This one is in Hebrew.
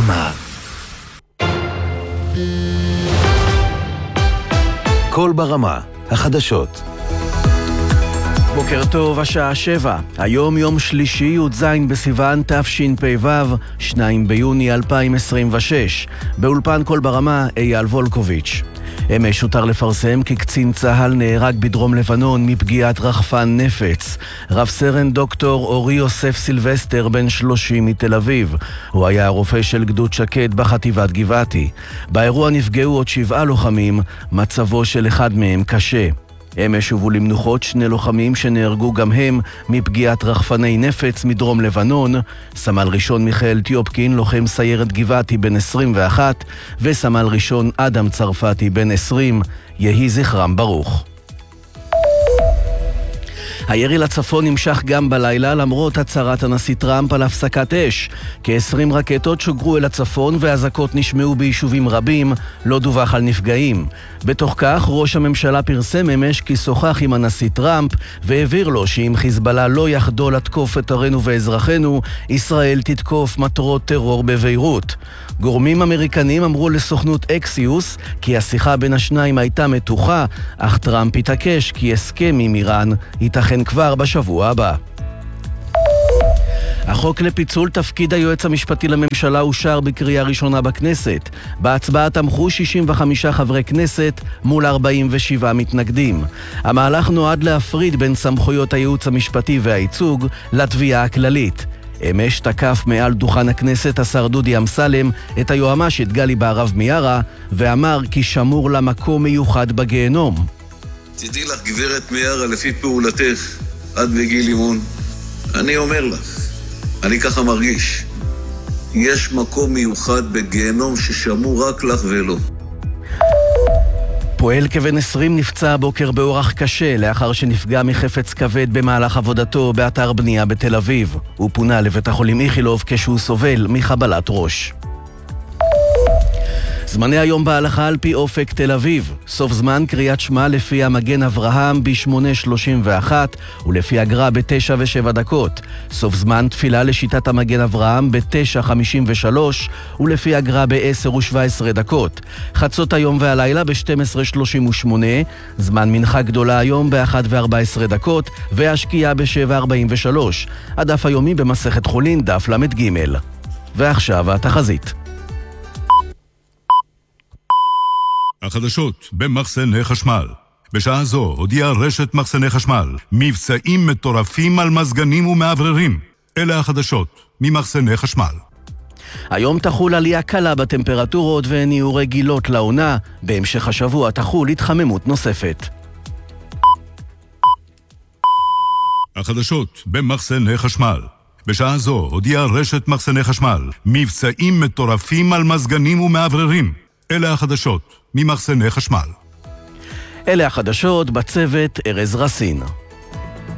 ברמה. קול ברמה, החדשות. בוקר טוב, השעה 7. היום יום שלישי, י"ז בסיוון תשפ"ו, 2 ביוני 2026. באולפן קול ברמה, אייל וולקוביץ'. אמש הותר לפרסם כי קצין צה"ל נהרג בדרום לבנון מפגיעת רחפן נפץ. רב סרן דוקטור אורי יוסף סילבסטר, בן 30 מתל אביב. הוא היה הרופא של גדוד שקד בחטיבת גבעתי. באירוע נפגעו עוד 7 לוחמים, מצבו של אחד מהם קשה. אמש הובאו למנוחות 2 לוחמים שנהרגו גם הם מפגיעת רחפני נפץ מדרום לבנון, סמל ראשון מיכאל טיופקין, לוחם סיירת גבעתי בן 21, וסמל ראשון אדם צרפתי בן 20, יהי זכרם ברוך. הירי לצפון נמשך גם בלילה למרות הצהרת הנשיא טראמפ על הפסקת אש. כ-20 רקטות שוגרו אל הצפון והזעקות נשמעו ביישובים רבים, לא דווח על נפגעים. בתוך כך ראש הממשלה פרסם אמש כי שוחח עם הנשיא טראמפ והעביר לו שאם חיזבאללה לא יחדול לתקוף את ערינו ואזרחינו, ישראל תתקוף מטרות טרור בביירות. גורמים אמריקנים אמרו לסוכנות אקסיוס כי השיחה בין השניים הייתה מתוחה, אך טראמפ התעקש כי הסכם עם איראן ייתכן כבר בשבוע הבא. החוק לפיצול תפקיד היועץ המשפטי לממשלה אושר בקריאה ראשונה בכנסת. בהצבעה תמכו 65 חברי כנסת מול 47 מתנגדים. המהלך נועד להפריד בין סמכויות הייעוץ המשפטי והייצוג לתביעה הכללית. אמש תקף מעל דוכן הכנסת השר דודי אמסלם את היועמ"שית גלי בהרב מיארה ואמר כי שמור לה מקום מיוחד בגיהנום. תדעי לך גברת מיארה, לפי פעולתך עד בגיל אימון, אני אומר לך, אני ככה מרגיש, יש מקום מיוחד בגיהנום ששמור רק לך ולא. פועל כבן 20 נפצע הבוקר באורח קשה לאחר שנפגע מחפץ כבד במהלך עבודתו באתר בנייה בתל אביב. הוא פונה לבית החולים איכילוב כשהוא סובל מחבלת ראש. זמני היום בהלכה על פי אופק תל אביב. סוף זמן קריאת שמע לפי המגן אברהם ב-8:31 ולפי הגר"א ב-9:07. סוף זמן תפילה לשיטת המגן אברהם ב-9:53 ולפי הגר"א ב-10:17. חצות היום והלילה ב-12:38. זמן מנחה גדולה היום ב-1:14 והשקיעה ב-7:43. הדף היומי במסכת חולין, דף למ"ג. ועכשיו התחזית. החדשות במחסני חשמל. בשעה זו הודיעה רשת מחסני חשמל מבצעים מטורפים על מזגנים ומעבררים. אלה החדשות ממחסני חשמל. היום תחול עלייה קלה בטמפרטורות והן יהיו רגילות לעונה. בהמשך השבוע תחול התחממות נוספת. החדשות במחסני חשמל. בשעה זו הודיעה רשת מחסני חשמל מבצעים מטורפים על מזגנים ומעבררים. אלה החדשות ממחסני חשמל. אלה החדשות, בצוות ארז רסין.